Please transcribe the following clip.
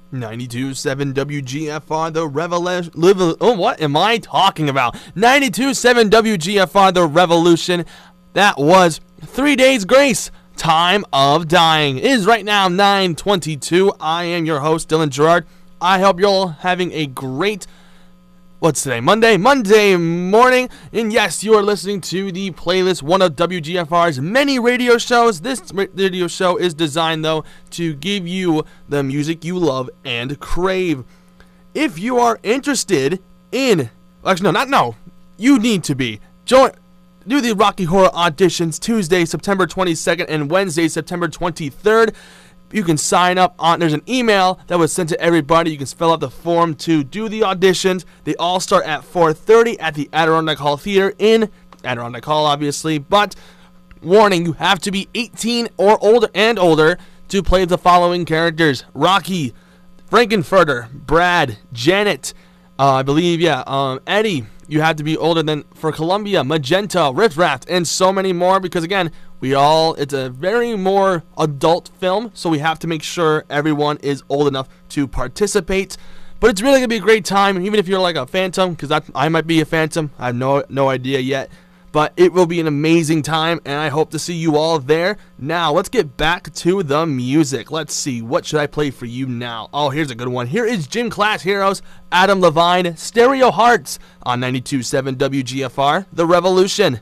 92.7 WGFR, the Revolution. Oh, what am I talking about? 92.7 WGFR, the Revolution. That was 3 Days Grace, Time of Dying. It is right now 9:22. I am your host, Dylan Gerard. I hope you're all having a great, what's today, Monday morning. And yes, you are listening to the playlist, one of WGFR's many radio shows. This radio show is designed, though, to give you the music you love and crave. If you are interested in, you need to be. Do the Rocky Horror auditions Tuesday, September 22nd and Wednesday, September 23rd. You can sign up on, there's an email that was sent to everybody. You can fill out the form to do the auditions. They all start at 4:30 at the Adirondack Hall Theater in Adirondack Hall, obviously. But, warning, you have to be 18 or older to play the following characters: Rocky, Frankenfurter, Brad, Janet, Eddie. You have to be older than for Columbia, Magenta, Riff Raft, and so many more, because again, it's a very more adult film, so we have to make sure everyone is old enough to participate. But it's really going to be a great time, even if you're like a Phantom, because I might be a Phantom. I have no idea yet. But it will be an amazing time, and I hope to see you all there. Now, let's get back to the music. Let's see, what should I play for you now? Oh, here's a good one. Here is Gym Class Heroes, Adam Levine, Stereo Hearts on 92.7 WGFR, The Revolution.